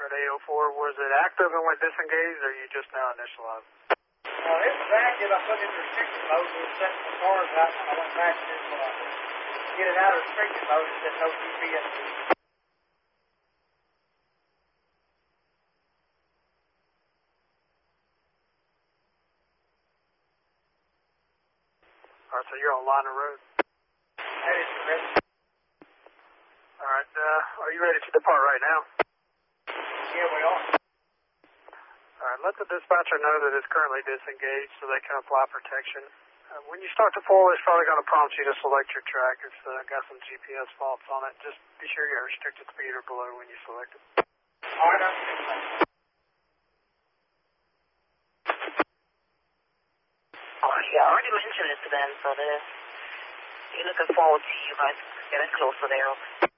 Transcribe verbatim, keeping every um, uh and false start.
Alright, A oh four, was it active and went disengaged, or you just now initialized? Uh, it was active. I put it in restricted mode. It was setting the cars out when I went back to uh, get it out of restricted mode. It said no G P S. Alright, so you're on line of road. That is correct. Alright, uh, are you ready to depart right now? Yeah, we are. Alright, let the dispatcher know that it's currently disengaged so they can apply protection. Uh, when you start to pull, it's probably going to prompt you to select your track. It's uh, got some G P S faults on it. Just be sure you're restricted speed or below when you select it. Alright, I'm Oh, yeah, I already mentioned it to them, so they're, they're looking forward to you guys getting closer there.